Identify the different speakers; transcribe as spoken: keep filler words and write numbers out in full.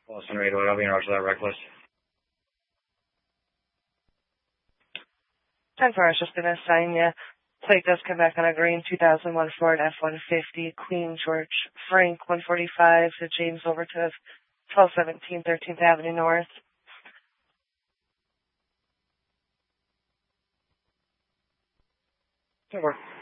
Speaker 1: Boston Radio, I'll be in Roger that reckless.
Speaker 2: ten four, I was just going to assign you. Plate does come back on a green two thousand one Ford F one fifty, Queen George Frank one forty-five to James Overton, twelve seventeen thirteenth Avenue North.
Speaker 1: ten four.